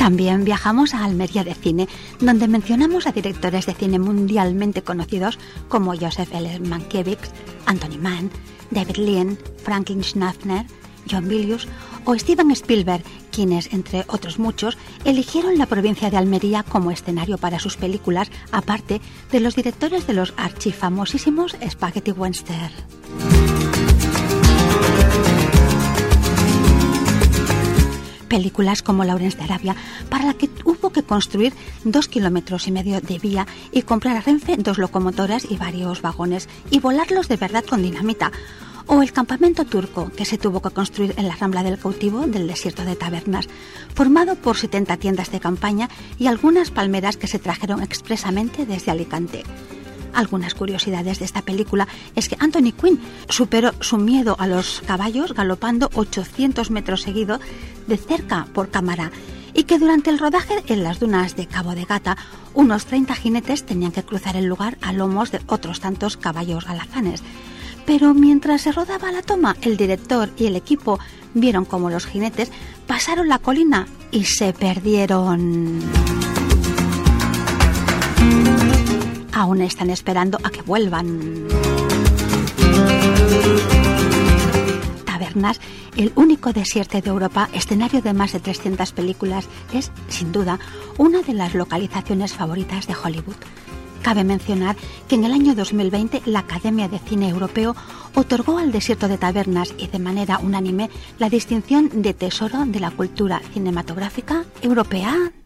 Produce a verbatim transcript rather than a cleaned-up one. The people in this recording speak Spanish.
También viajamos a Almería de Cine, donde mencionamos a directores de cine mundialmente conocidos como Joseph L. Mankiewicz, Anthony Mann, David Lean, Franklin Schaffner, John Milius o Steven Spielberg, quienes, entre otros muchos, eligieron la provincia de Almería como escenario para sus películas, aparte de los directores de los archifamosísimos Spaghetti Western. Películas como Lawrence de Arabia, para la que hubo que construir dos kilómetros y medio de vía y comprar a Renfe dos locomotoras y varios vagones y volarlos de verdad con dinamita. O El campamento turco, que se tuvo que construir en la Rambla del Cautivo del desierto de Tabernas, formado por setenta tiendas de campaña y algunas palmeras que se trajeron expresamente desde Alicante. Algunas curiosidades de esta película es que Anthony Quinn superó su miedo a los caballos galopando ochocientos metros seguidos de cerca por cámara y que durante el rodaje en las dunas de Cabo de Gata unos treinta jinetes tenían que cruzar el lugar a lomos de otros tantos caballos alazanes. Pero mientras se rodaba la toma, el director y el equipo vieron cómo los jinetes pasaron la colina y se perdieron. Aún están esperando a que vuelvan. Tabernas, el único desierto de Europa, escenario de más de trescientas películas, es, sin duda, una de las localizaciones favoritas de Hollywood. Cabe mencionar que en el año dos mil veinte la Academia de Cine Europeo otorgó al desierto de Tabernas y de manera unánime la distinción de Tesoro de la Cultura Cinematográfica Europea.